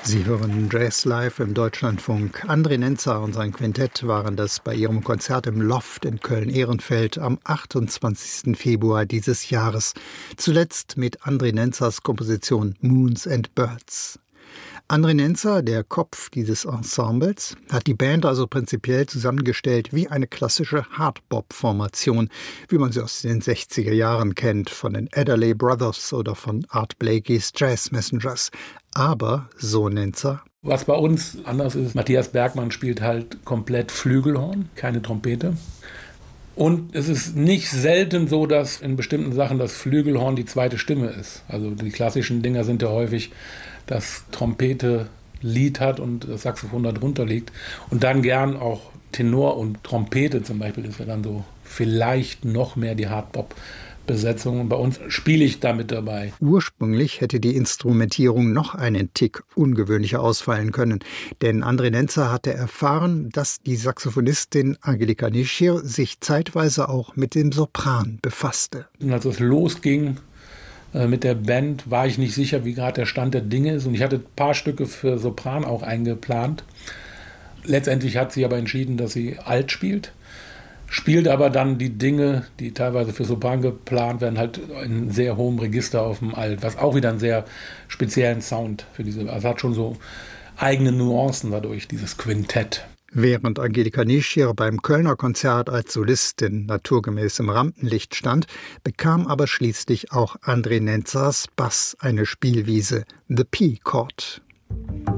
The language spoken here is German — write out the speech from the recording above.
Sie hören Jazz Live im Deutschlandfunk. André Nenza und sein Quintett waren das bei ihrem Konzert im Loft in Köln-Ehrenfeld am 28. Februar dieses Jahres. Zuletzt mit André Nenzas Komposition Moons and Birds. André Nenza, der Kopf dieses Ensembles, hat die Band also prinzipiell zusammengestellt wie eine klassische Hardbop-Formation, wie man sie aus den 60er Jahren kennt, von den Adderley Brothers oder von Art Blakey's Jazz Messengers. Aber, so Nenza: Was bei uns anders ist, Matthias Bergmann spielt halt komplett Flügelhorn, keine Trompete. Und es ist nicht selten so, dass in bestimmten Sachen das Flügelhorn die zweite Stimme ist. Also die klassischen Dinger sind ja häufig, dass Trompete Lead hat und das Saxophon da drunter liegt. Und dann gern auch Tenor und Trompete zum Beispiel, ist ja dann so vielleicht noch mehr die Hardbop-Besetzung. Und bei uns spiele ich damit dabei. Ursprünglich hätte die Instrumentierung noch einen Tick ungewöhnlicher ausfallen können. Denn André Nenza hatte erfahren, dass die Saxophonistin Angelika Nischir sich zeitweise auch mit dem Sopran befasste. Und als es losging mit der Band, war ich nicht sicher, wie gerade der Stand der Dinge ist. Und ich hatte ein paar Stücke für Sopran auch eingeplant. Letztendlich hat sie aber entschieden, dass sie Alt spielt aber dann die Dinge, die teilweise für Sopran geplant werden, halt in sehr hohem Register auf dem Alt, was auch wieder einen sehr speziellen Sound für diese, also hat schon so eigene Nuancen dadurch, dieses Quintett. Während Angelika Nischir beim Kölner Konzert als Solistin naturgemäß im Rampenlicht stand, bekam aber schließlich auch André Nenzas Bass eine Spielwiese, The P-Chord.